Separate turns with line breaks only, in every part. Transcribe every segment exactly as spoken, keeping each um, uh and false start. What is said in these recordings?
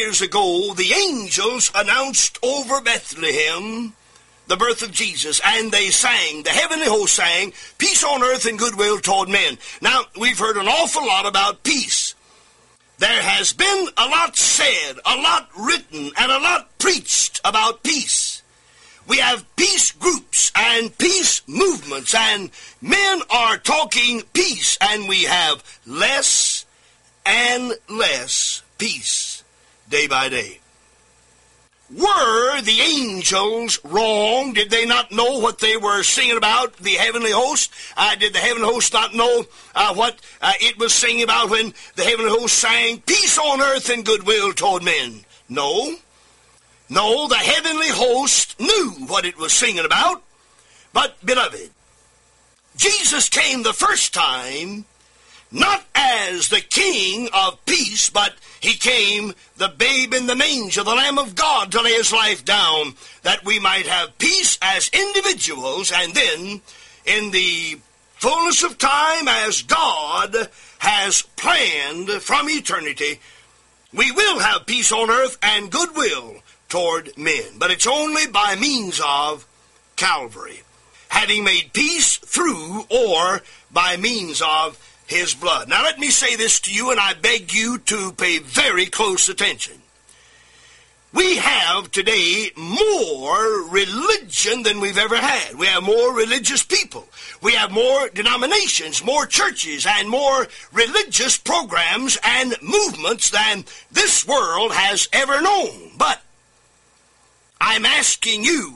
years ago, the angels announced over Bethlehem the birth of Jesus, and they sang, the heavenly host sang, peace on earth and goodwill toward men. Now, we've heard an awful lot about peace. There has been a lot said, a lot written, and a lot preached about peace. We have peace groups and peace movements, and men are talking peace, and we have less and less peace day by day. Were the angels wrong? Did they not know what they were singing about, the heavenly host? Uh, did the heavenly host not know uh, what uh, it was singing about when the heavenly host sang, peace on earth and goodwill toward men? No. No, the heavenly host knew what it was singing about. But, beloved, Jesus came the first time not as the King of peace, but he came the babe in the manger, the Lamb of God, to lay his life down, that we might have peace as individuals, and then in the fullness of time, as God has planned from eternity, we will have peace on earth and goodwill toward men. But it's only by means of Calvary, having made peace through or by means of his blood. Now let me say this to you, and I beg you to pay very close attention. We have today more religion than we've ever had. We have more religious people. We have more denominations, more churches, and more religious programs and movements than this world has ever known. But I'm asking you,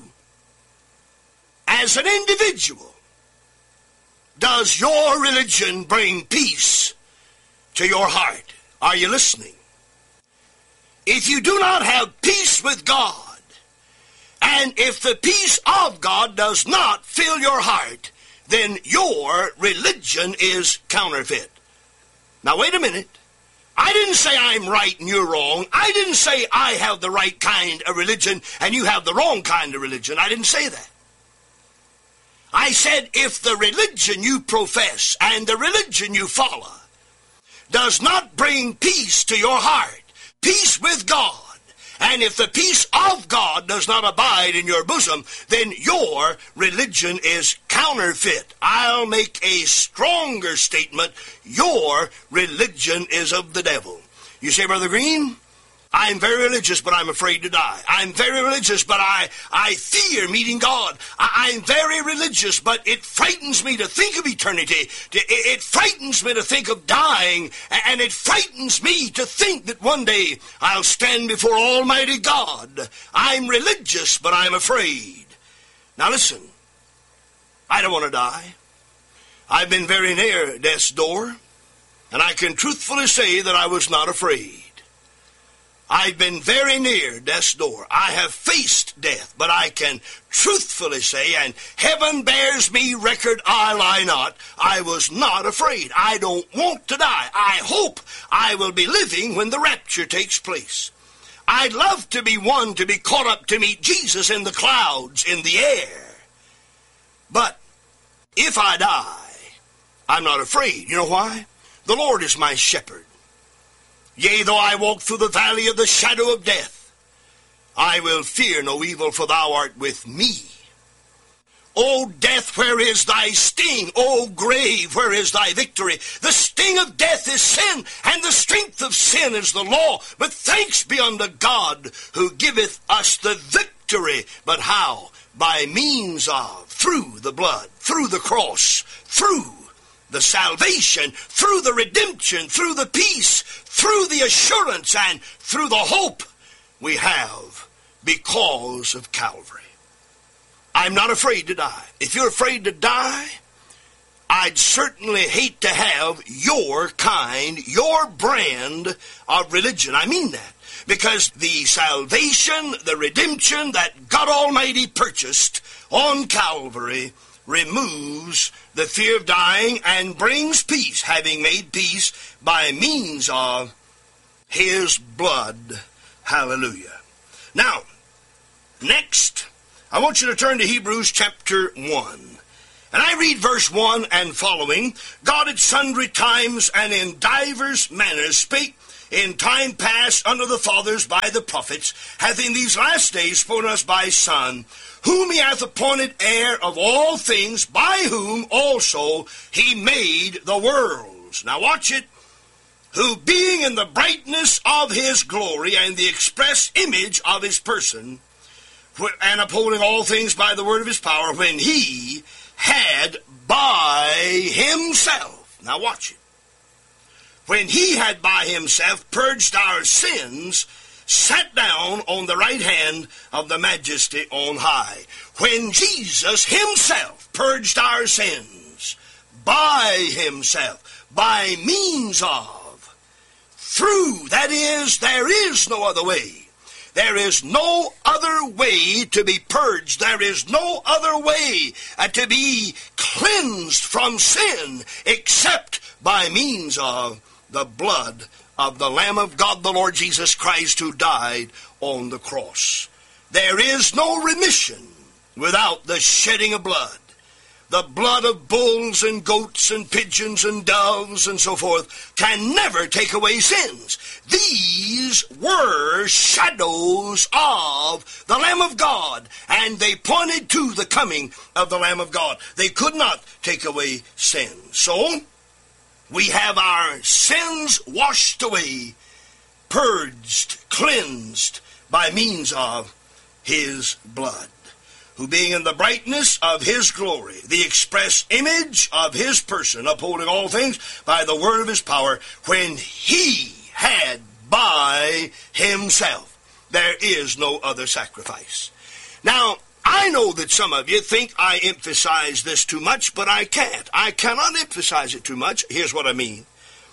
as an individual, does your religion bring peace to your heart? Are you listening? If you do not have peace with God, and if the peace of God does not fill your heart, then your religion is counterfeit. Now wait a minute. I didn't say I'm right and you're wrong. I didn't say I have the right kind of religion and you have the wrong kind of religion. I didn't say that. I said if the religion you profess and the religion you follow does not bring peace to your heart, peace with God, and if the peace of God does not abide in your bosom, then your religion is counterfeit. I'll make a stronger statement. Your religion is of the devil. You say, Brother Green, I'm very religious, but I'm afraid to die. I'm very religious, but I, I fear meeting God. I, I'm very religious, but it frightens me to think of eternity. It, it frightens me to think of dying, and it frightens me to think that one day I'll stand before Almighty God. I'm religious, but I'm afraid. Now listen, I don't want to die. I've been very near death's door, and I can truthfully say that I was not afraid. I've been very near death's door. I have faced death, but I can truthfully say, and heaven bears me record, I lie not, I was not afraid. I don't want to die. I hope I will be living when the rapture takes place. I'd love to be one to be caught up to meet Jesus in the clouds, in the air. But if I die, I'm not afraid. You know why? The Lord is my shepherd. Yea, though I walk through the valley of the shadow of death, I will fear no evil, for thou art with me. O death, where is thy sting? O grave, where is thy victory? The sting of death is sin, and the strength of sin is the law. But thanks be unto God, who giveth us the victory. But how? By means of, through the blood, through the cross, through the salvation, through the redemption, through the peace, through the assurance, and through the hope we have because of Calvary. I'm not afraid to die. If you're afraid to die, I'd certainly hate to have your kind, your brand of religion. I mean that. Because the salvation, the redemption that God Almighty purchased on Calvary removes the fear of dying and brings peace, having made peace by means of his blood. Hallelujah. Now, next, I want you to turn to Hebrews chapter one. And I read verse one and following. God at sundry times and in divers manners spake in time past unto the fathers by the prophets, hath in these last days spoken us by his Son, whom he hath appointed heir of all things, by whom also he made the worlds. Now watch it. Who being in the brightness of his glory and the express image of his person, and upholding all things by the word of his power, when he had by himself, now watch it, when he had by himself purged our sins, sat down on the right hand of the majesty on high. When Jesus himself purged our sins by himself, by means of, through, that is, there is no other way. There is no other way to be purged. There is no other way uh, to be cleansed from sin except by means of the blood of the Lamb of God, the Lord Jesus Christ, who died on the cross. There is no remission without the shedding of blood. The blood of bulls and goats and pigeons and doves and so forth can never take away sins. These were shadows of the Lamb of God, and they pointed to the coming of the Lamb of God. They could not take away sins. So, we have our sins washed away, purged, cleansed by means of his blood, who being in the brightness of his glory, the express image of his person, upholding all things by the word of his power, when he had by himself, there is no other sacrifice. Now, I know that some of you think I emphasize this too much, but I can't. I cannot emphasize it too much. Here's what I mean.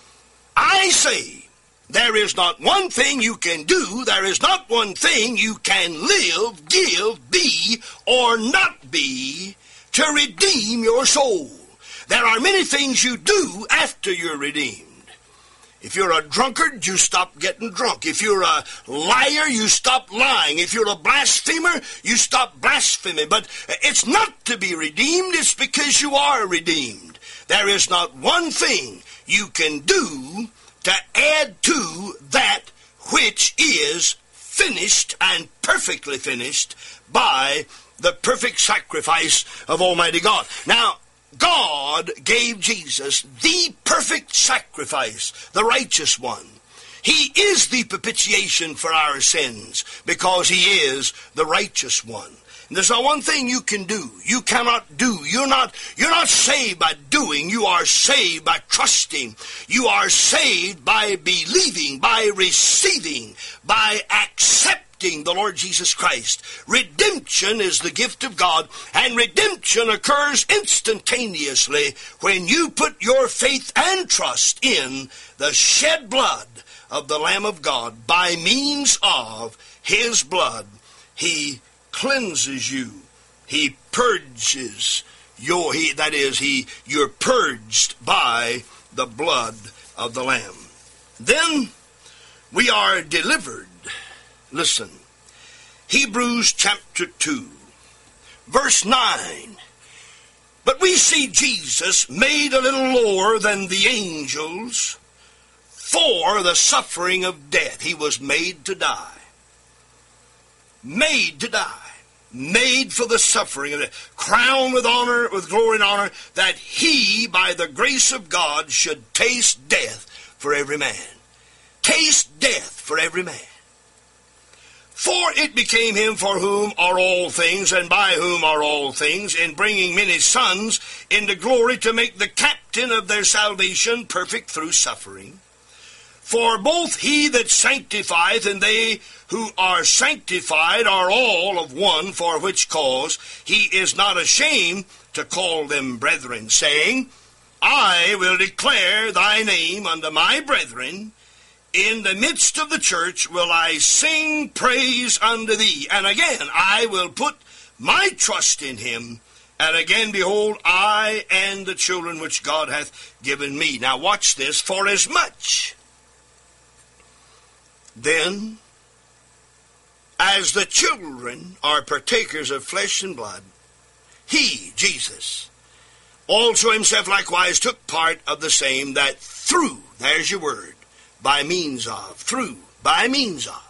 I say there is not one thing you can do, there is not one thing you can live, give, be, or not be to redeem your soul. There are many things you do after you're redeemed. If you're a drunkard, you stop getting drunk. If you're a liar, you stop lying. If you're a blasphemer, you stop blaspheming. But it's not to be redeemed, it's because you are redeemed. There is not one thing you can do to add to that which is finished and perfectly finished by the perfect sacrifice of Almighty God. Now, God gave Jesus the perfect sacrifice, the righteous one. He is the propitiation for our sins because he is the righteous one. And there's not one thing you can do. You cannot do. You're not, you're not saved by doing. You are saved by trusting. You are saved by believing, by receiving, by accepting the Lord Jesus Christ. Redemption is the gift of God, and redemption occurs instantaneously when you put your faith and trust in the shed blood of the Lamb of God. By means of his blood, he cleanses you. He purges your, he, that is, he, you're purged by the blood of the Lamb. Then we are delivered. Listen, Hebrews chapter two, verse nine. But we see Jesus made a little lower than the angels for the suffering of death. He was made to die. Made to die. Made for the suffering of death. Crowned with honor, with glory and honor, that he, by the grace of God, should taste death for every man. Taste death for every man. For it became him for whom are all things, and by whom are all things, in bringing many sons into glory, to make the captain of their salvation perfect through suffering. For both he that sanctifieth and they who are sanctified are all of one, for which cause he is not ashamed to call them brethren, saying, I will declare thy name unto my brethren. In the midst of the church will I sing praise unto thee. And again, I will put my trust in him. And again, behold, I and the children which God hath given me. Now watch this. For as much then as the children are partakers of flesh and blood, he, Jesus, also himself likewise took part of the same, that through, there's your word, by means of, through, by means of.